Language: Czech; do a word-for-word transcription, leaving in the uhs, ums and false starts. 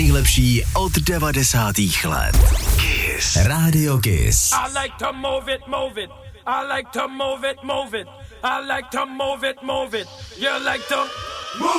nejlepší od devadesátých let. Kiss. Radio Kiss. I like to move it, move it. I like to move it, move it. I like to move it, move it. You like to move